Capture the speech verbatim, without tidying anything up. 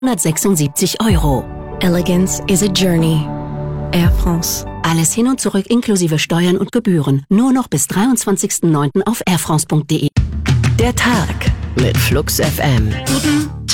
hundertsechsundsiebzig Euro. Elegance is a journey. Air France. Alles hin und zurück inklusive Steuern und Gebühren. Nur noch bis dreiundzwanzigsten neunten auf airfrance punkt de. Der Tag mit Flux F M. Guten